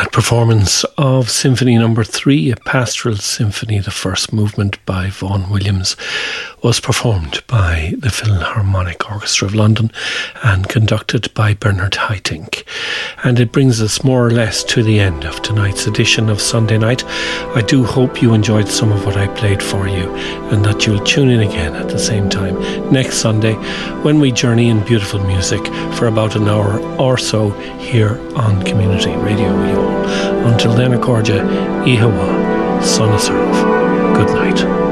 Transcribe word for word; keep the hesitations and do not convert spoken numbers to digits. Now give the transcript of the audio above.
Performance of Symphony Number Three, a pastoral symphony, the first movement by Vaughan Williams, was performed by the Philharmonic Orchestra of London and conducted by Bernard Haitink. And it brings us more or less to the end of tonight's edition of Sunday Night. I do hope you enjoyed some of what I played for you, and that you'll tune in again at the same time next Sunday when we journey in beautiful music for about an hour or so here on Community Radio Youghal. Until then, Accordia, Ihawa, Son of Serve. Good night.